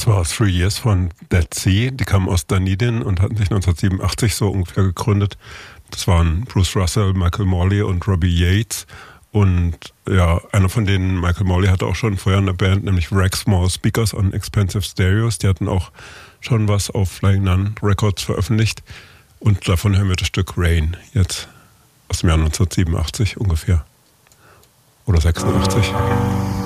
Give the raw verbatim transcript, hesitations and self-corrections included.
Das war Three Years von Dead Sea. Die kamen aus Dunedin und hatten sich neunzehnhundertsiebenundachtzig so ungefähr gegründet. Das waren Bruce Russell, Michael Morley und Robbie Yates. Und ja, einer von denen, Michael Morley, hatte auch schon vorher eine Band, nämlich Rack Small Speakers on Expensive Stereos. Die hatten auch schon was auf Flying Nun Records veröffentlicht. Und davon hören wir das Stück Rain, jetzt aus dem Jahr neunzehnhundertsiebenundachtzig ungefähr. Oder sechsundachtzig.